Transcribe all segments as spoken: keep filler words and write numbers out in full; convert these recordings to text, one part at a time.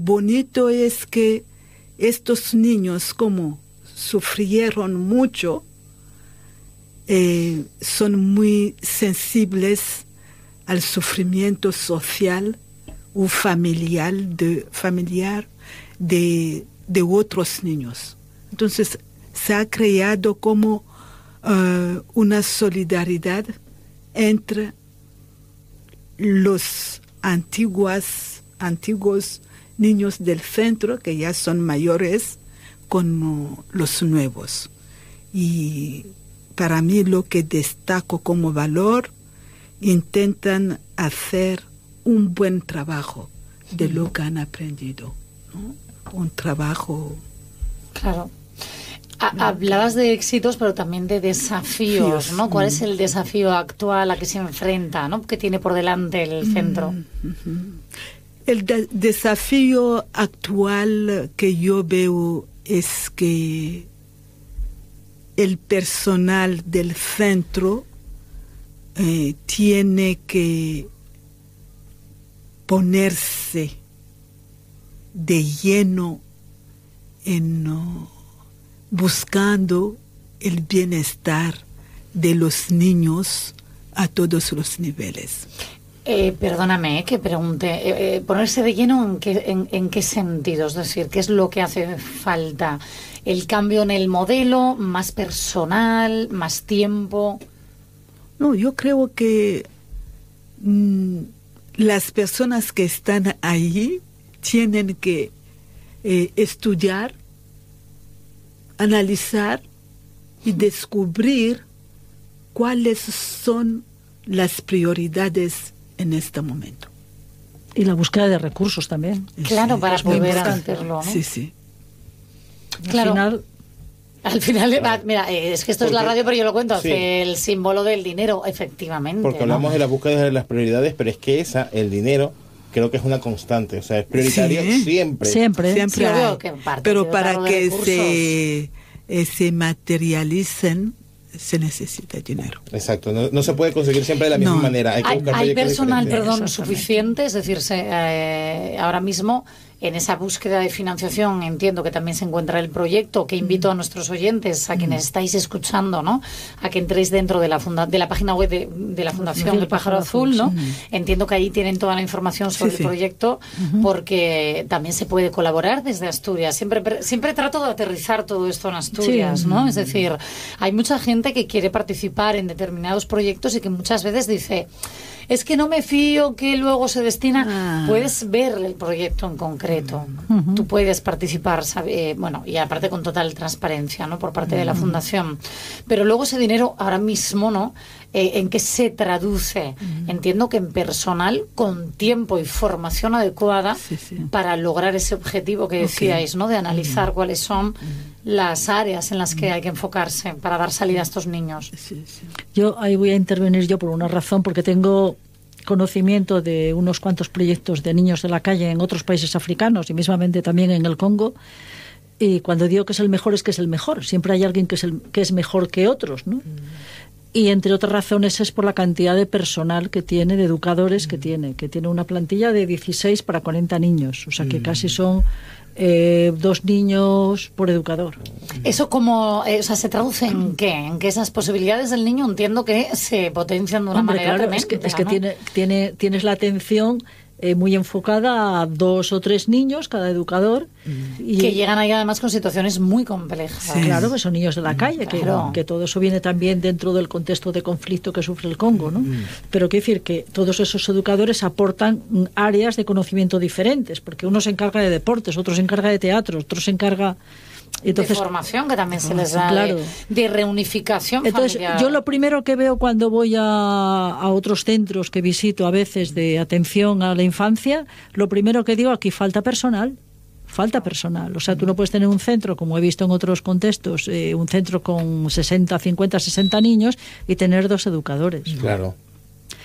Bonito es que estos niños, como sufrieron mucho, eh, son muy sensibles al sufrimiento social o familiar de, familiar de, de otros niños. Entonces se ha creado como uh, una solidaridad entre los antiguas, antiguos niños del centro, que ya son mayores, con uh, los nuevos. Y para mí lo que destaco como valor, intentan hacer un buen trabajo de lo que han aprendido, ¿no? Un trabajo... Claro. Ha, hablabas de éxitos, pero también de desafíos, ¿no? ¿Cuál es el desafío actual a que se enfrenta, ¿no? ¿Qué tiene por delante el centro? El de- desafío actual que yo veo es que el personal del centro eh, tiene que ponerse de lleno en uh, buscando el bienestar de los niños a todos los niveles. Eh, perdóname eh, que pregunte, eh, eh, ponerse de lleno en qué, en, en qué sentido, es decir, ¿qué es lo que hace falta? ¿El cambio en el modelo, más personal, más tiempo? No, yo creo que mm, las personas que están allí tienen que eh, estudiar, analizar y descubrir cuáles son las prioridades en este momento. Y la búsqueda de recursos también. Claro, Sí, para es muy poder importante. hacerlo, ¿no? Sí, sí. Claro. Al final, Al final, claro. Mira, es que esto Porque, es la radio, pero yo lo cuento, sí. el símbolo del dinero, efectivamente. Porque ¿no? hablamos de la búsqueda de las prioridades, pero es que esa, el dinero, creo que es una constante, o sea, es prioritario Sí. siempre. siempre. Siempre Sí, obvio hay. que en parte Pero de para dotarlo de que recursos. se, eh, se materialicen se necesita dinero. Exacto, no, no se puede conseguir siempre de la misma No. manera. Hay, que Hay, buscar hay proyectos personal, diferentes. perdón, Exactamente. suficiente, es decir, se, eh, ahora mismo en esa búsqueda de financiación entiendo que también se encuentra el proyecto, que invito a nuestros oyentes, a quienes estáis escuchando, ¿no? A que entréis dentro de la funda de la página web de, de la Fundación del Pájaro Azul, ¿no? Entiendo que ahí tienen toda la información sobre Sí, sí. el proyecto, porque también se puede colaborar desde Asturias. Siempre siempre trato de aterrizar todo esto en Asturias, Sí. ¿no? Es decir, hay mucha gente que quiere participar en determinados proyectos y que muchas veces dice, es que no me fío que luego se destina. Ah. Puedes ver el proyecto en concreto. Ujú. Tú puedes participar, sabe- eh, bueno, y aparte con total transparencia, ¿no? Por parte de la fundación. Pero luego ese dinero ahora mismo, ¿no? Eh, ¿En qué se traduce? Entiendo que en personal, con tiempo y formación adecuada Sí, sí. para lograr ese objetivo que decíais, ¿no? De analizar cuáles son las áreas en las que hay que enfocarse para dar salida a estos niños. Sí, sí. Yo ahí voy a intervenir yo por una razón, porque tengo conocimiento de unos cuantos proyectos de niños de la calle en otros países africanos y mismamente también en el Congo. Y cuando digo que es el mejor, es que es el mejor. Siempre hay alguien que es, el, que es mejor que otros, ¿no? Y entre otras razones es por la cantidad de personal que tiene, de educadores que tiene, que tiene una plantilla de dieciséis para cuarenta niños, o sea que casi son eh, dos niños por educador. ¿Eso como, eh, o sea, se traduce en qué? En que esas posibilidades del niño entiendo que se potencian de una Hombre, manera claro, tremenda, es que, es que ¿no? tiene, tiene, tienes la atención eh, muy enfocada a dos o tres niños, cada educador. Y, Que llegan ahí además con situaciones muy complejas. Sí. Claro, que son niños de la calle, que, Claro. que todo eso viene también dentro del contexto de conflicto que sufre el Congo, ¿no? Pero quiero decir que todos esos educadores aportan mm, áreas de conocimiento diferentes, porque uno se encarga de deportes, otro se encarga de teatro, otro se encarga... Entonces, de formación que también se les da, claro. de, de reunificación Entonces, familiar. yo lo primero que veo cuando voy a, a otros centros que visito a veces de atención a la infancia, lo primero que digo, aquí falta personal. Falta personal. O sea, tú no puedes tener un centro, como he visto en otros contextos, eh, un centro con sesenta, cincuenta, sesenta niños y tener dos educadores. Claro.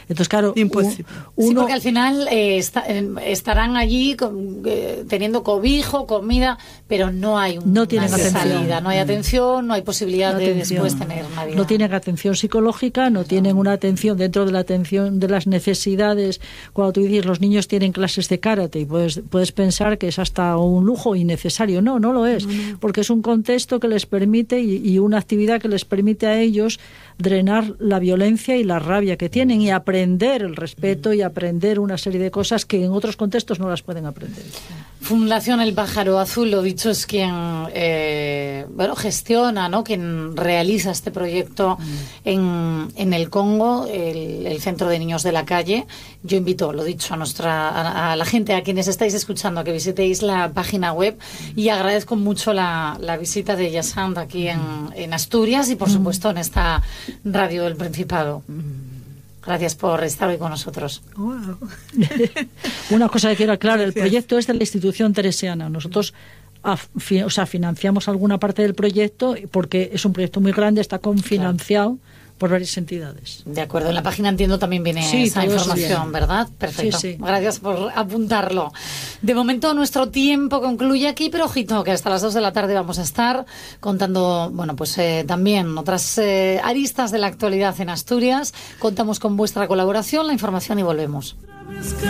Entonces, claro, Imposible. uno, Sí, porque al final eh, está, eh, estarán allí con, eh, teniendo cobijo, comida, pero no hay un, no tienen una atención. salida, no hay atención, no hay posibilidad no de atención. después tener una vida. No tienen atención psicológica, no, no tienen una atención dentro de la atención de las necesidades. Cuando tú dices los niños tienen clases de karate, y puedes, puedes pensar que es hasta un lujo innecesario. No, no lo es, no, no. porque es un contexto que les permite y, y una actividad que les permite a ellos drenar la violencia y la rabia que tienen y aprender el respeto y aprender una serie de cosas que en otros contextos no las pueden aprender. Fundación El Pájaro Azul, lo dicho, es quien eh, bueno, gestiona, ¿no? Quien realiza este proyecto mm. en, en el Congo, el, el Centro de Niños de la Calle. Yo invito, lo dicho, a nuestra a, a la gente, a quienes estáis escuchando, a que visitéis la página web, y agradezco mucho la, la visita de Yasand aquí en, en Asturias y, por supuesto, en esta radio del Principado. Gracias por estar hoy con nosotros. Wow. Una cosa que quiero aclarar, el proyecto es de la institución teresiana. Nosotros o sea, financiamos alguna parte del proyecto porque es un proyecto muy grande, está confinanciado claro. por varias entidades. De acuerdo, en la página entiendo también viene sí, esa información, ¿verdad? Perfecto. Sí, sí. Gracias por apuntarlo. De momento nuestro tiempo concluye aquí, pero ojito, que hasta las dos de la tarde vamos a estar contando, bueno, pues eh, también otras eh, aristas de la actualidad en Asturias. Contamos con vuestra colaboración, la información y volvemos.